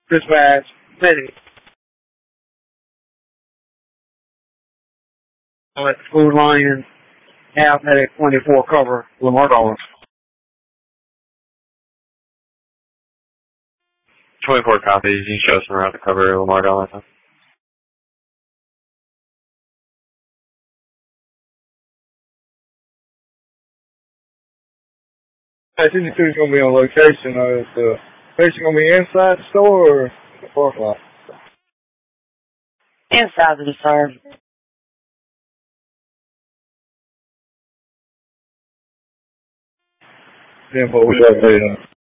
Dispatch, city. Let Food Lion have headache 24 cover Lamar Dollar. 24 copies. You can show us around the cover Lamar Dollar. Hey, 52 is going to be on location. Is the patient going to be inside the store or the parking lot? Inside the store. Then what we got